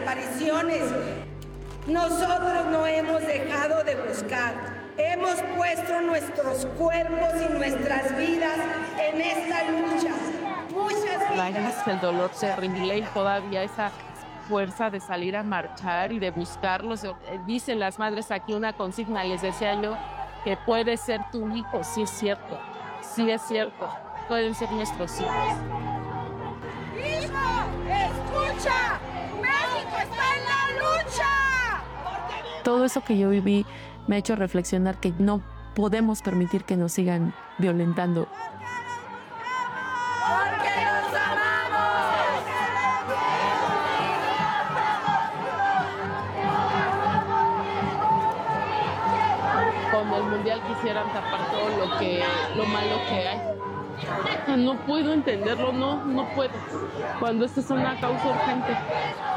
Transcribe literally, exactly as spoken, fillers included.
desapariciones. Nosotros no hemos dejado de buscar. Hemos puesto nuestros cuerpos y nuestras vidas en esta lucha. Muchas vidas. El dolor terrible y todavía esa fuerza de salir a marchar y de buscarlos. Dicen las madres aquí una consigna, les decía yo, que puede ser tu hijo. Sí es cierto, sí es cierto. Pueden ser nuestros hijos. ¡Hijo, escucha! ¡México está en la lucha! Todo eso que yo viví me ha hecho reflexionar que no podemos permitir que nos sigan violentando. ¡Porque los amamos! Con el mundial quisieran tapar todo lo que, lo malo que hay. No puedo entenderlo, no, no puedo. Cuando esto es una causa urgente.